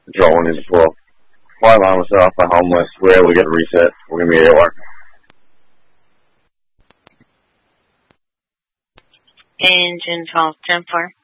Control 1 is 12. Flight line was set off by Homeless. We're able to get a reset. We're going to be AOR. Engine 12, 10-4.